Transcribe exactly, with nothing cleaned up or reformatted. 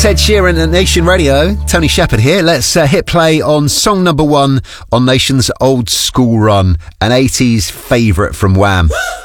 It's Ed Sheeran at Nation Radio. Tony Shepherd here. Let's uh, hit play on song number one on Nation's Old School Run, an eighties favourite from Wham.